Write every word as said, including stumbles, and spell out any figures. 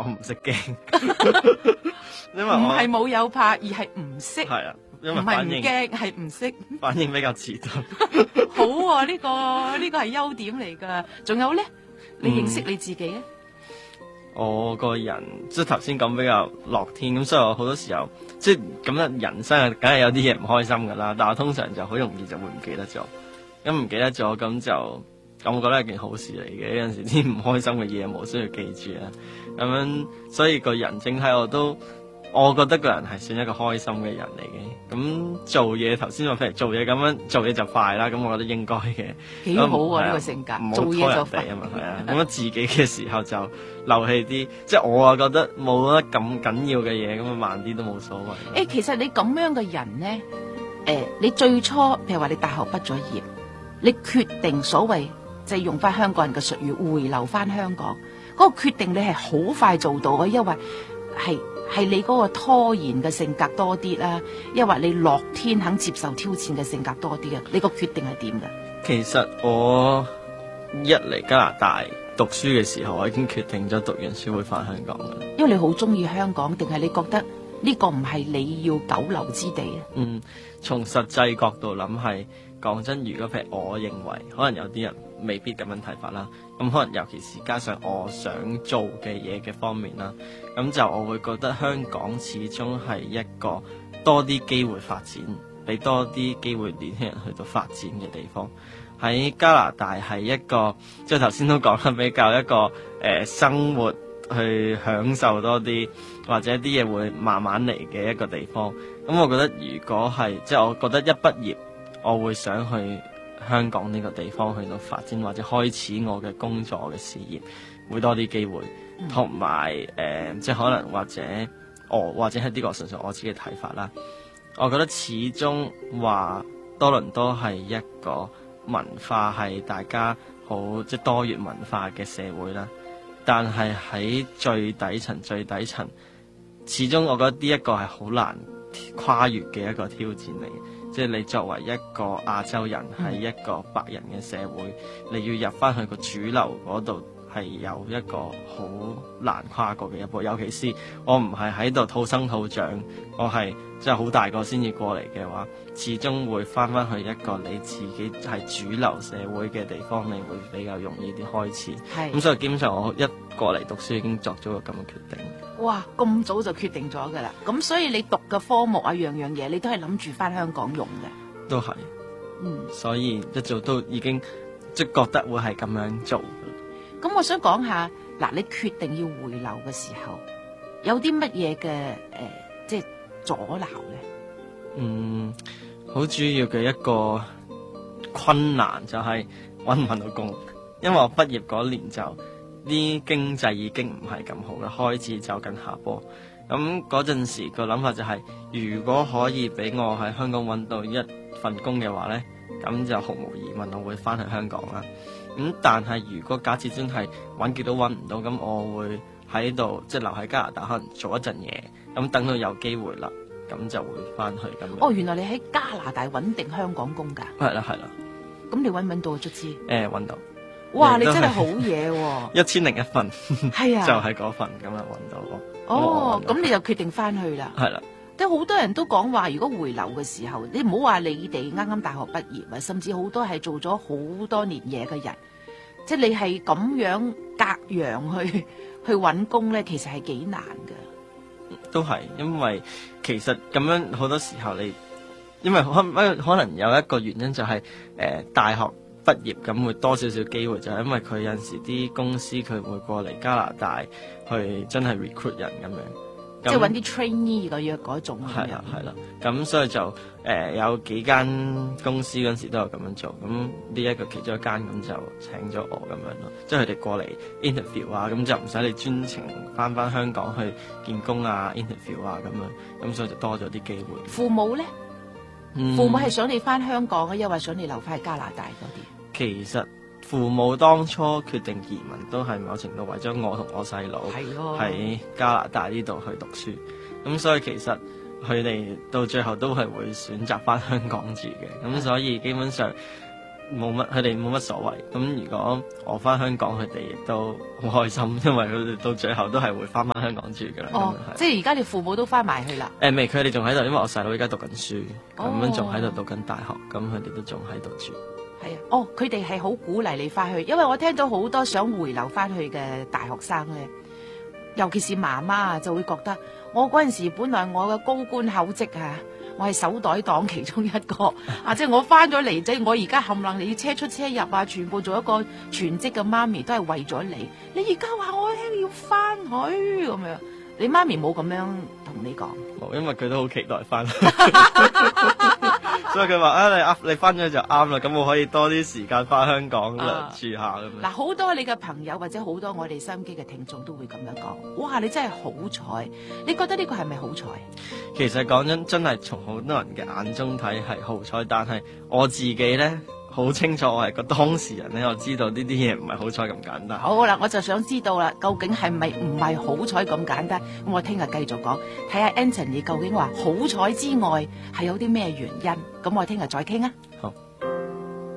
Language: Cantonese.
我唔識驚，因為唔我係冇有怕，而係唔識， 係啊，因唔係唔為反應驚，係唔識。 反應比較遲鈍。 好喎，呢個呢個係優點嚟㗎。仲有咧，你認識你自己咧？ 我個人即係頭先講比較樂天，咁所以我好多時候即係咁樣人生啊，梗係有啲嘢唔開心㗎啦。但我通常就好容易就會唔記得咗，咁唔記得咗咁就咁，我覺得係件好事嚟嘅。有陣時啲唔開心嘅嘢冇需要記住啦。咁樣所以個人整體我都。我覺得個人係算一個開心嘅人嚟嘅，咁做嘢頭先話譬如做嘢咁樣做嘢就快啦，咁我覺得應該嘅， 幾好喎呢個性格， 唔好做拖人嘢就快哋啊嘛，係啊，咁樣自己嘅時候就漏氣啲，即係我啊覺得冇得咁緊要嘅嘢，咁啊慢啲都冇所謂。 誒，其實你咁樣嘅人咧，誒，你最初譬如話你大學畢咗業，你決定所謂就係用翻香港人嘅術語回流翻香港，嗰個決定你係好快做到嘅，因為係。係你嗰個拖延嘅性格多啲啦，抑或你樂天肯接受挑戰嘅性格多啲啊？你個決定係點㗎？ 其實我一嚟加拿大讀書嘅時候，我已經決定咗讀完書會翻香港㗎。 因為你好中意香港，定係你覺得呢個唔係你要久留之地啊？ 嗯，從實際角度諗係講真，如果譬如我認為，可能有啲人未必咁樣睇法啦。咁可能尤其是加上我想做嘅嘢嘅方面啦，咁就我會覺得香港始終係一個多啲機會發展，俾多啲機會年輕人去到發展嘅地方。喺加拿大係一個，即係頭先都講得比較一個誒、呃、生活去享受多啲，或者啲嘢會慢慢嚟嘅一個地方。咁我覺得如果係即係我覺得一畢業，我會想去香港呢個地方去到發展，或者開始我嘅工作嘅事業，會多啲機會，同埋誒即係可能或者我或者係呢個純粹我自己嘅睇法啦。我覺得始終話多倫多係一個文化係大家好即係多元文化嘅社會啦，但係喺最底層最底層，始終我覺得呢一個係好難跨越嘅一個挑戰嚟。即係你作為一個亞洲人喺一個白人嘅社會，你要入翻去個主流嗰度，係有一個好難跨過嘅一步。尤其是我唔係喺度土生土長，我係即係好大個先至過嚟嘅話，始終會翻翻去一個你自己係主流社會嘅地方，你會比較容易啲開始。係咁，所以基本上我一過嚟讀書已經作咗個咁嘅決定。 哇！咁早就決定咗㗎啦，咁所以你讀嘅科目啊，樣樣嘢你都係諗住翻香港用嘅。 都係，嗯，所以一早都已經即係覺得會係咁樣做。 咁我想講下，嗱，你決定要回流嘅時候，有啲乜嘢嘅誒，即係阻撓咧？ 嗯，好主要嘅一個困難就係揾唔揾到工，因為我畢業嗰年就啲經濟已經唔係咁好啦，開始走緊下坡。咁嗰陣時個諗法就係、是，如果可以俾我喺香港揾到一份工嘅話呢，咁就毫無疑問我會翻去香港啦。咁但係如果假設真係揾極都揾唔到，咁我會喺度即係留喺加拿大，可能做一陣嘢，咁等到有機會啦，咁就會翻去咁樣。 哦，原來你喺加拿大揾定香港工㗎？ 係啦係啦。 咁你揾唔揾到卒之？ 誒揾到。 哇！你真係好嘢喎！ 一千零一份， 係啊， 就係嗰份咁啊揾到喎。 哦，咁你就決定翻去啦。 係啦。 即係好多人都講話，如果回流嘅時候，你唔好話你哋啱啱大學畢業啊，甚至好多係做咗好多年嘢嘅人，即係你係咁樣隔洋去去揾工咧，其實係幾難㗎。 都係，因為其實咁樣好多時候你，因為可可能有一個原因就係、是、誒、呃、大學畢業咁會多少少機會，就係、是、因為佢有陣時啲公司佢會過嚟加拿大去真係 recruit 人咁樣。 即係揾啲 trainee 嗰樣嗰種。 係啦，係啦。咁所以就誒、呃、有幾間公司嗰陣時都有咁樣做。咁呢一個其中一間咁就請咗我咁樣咯。即係佢哋過嚟 interview 啊，咁就唔使你專程翻翻香港去見工啊 interview 啊咁樣。咁所以就多咗啲機會。 父母咧、嗯？父母係想你翻香港啊，又或想你留翻喺加拿大嗰啲？ 其實父母當初決定移民都係某程度為咗我同我細佬喺加拿大呢度去讀書，咁所以其實佢哋到最後都係會選擇翻香港住嘅，咁所以基本上冇乜，佢哋冇乜所謂。咁如果我翻香港，佢哋亦都好開心，因為佢哋到最後都係會翻翻香港住噶啦。 哦， 咁樣係即係而家你父母都翻埋去啦。 誒未，佢哋仲喺度，因為我細佬而家讀緊書，咁、 哦樣仲喺度讀緊大學，咁佢哋都仲喺度住。 係啊，哦，佢哋係好鼓勵你翻去，因為我聽到好多想回流翻去嘅大學生咧，尤其是媽媽啊，就會覺得我嗰陣時本來我嘅高官厚職啊，我係手袋黨其中一個啊，即係我翻咗嚟，即係我而家冚唪唥你要車出車入啊，全部做一個全職嘅媽咪都係為咗你。你而家話我聽要翻去咁樣，你媽咪冇咁樣同你講？ 冇，因為佢都好期待翻。所以佢話啊，你啱，你翻咗就啱啦，咁我可以多啲時間翻香港啦、 啊住下咁樣。 嗱，好多你嘅朋友或者好多我哋收音機嘅聽眾都會咁樣講，哇！你真係好彩，你覺得呢個係咪好彩？ 其實講真，真係從好多人嘅眼中睇係好彩，但係我自己咧好清楚，我係個當事人咧，我知道呢啲嘢唔係好彩咁簡單。 好啦，我就想知道啦，究竟係咪唔係好彩咁簡單？咁我聽日繼續講，睇下 Anthony 究竟話好彩之外係有啲咩原因？咁我聽日再傾啊。 好。